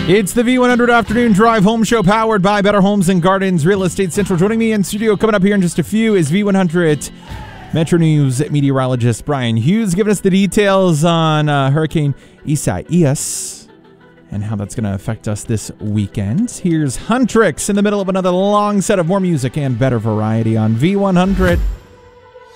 It's the V100 Afternoon Drive Home Show powered by Better Homes and Gardens Real Estate Central. Joining me in studio coming up here in just a few is V100 Metro News meteorologist Brian Hughes, giving us the details on Hurricane Isaias and how that's going to affect us this weekend. Here's Huntrix in the middle of another long set of more music and better variety on V100.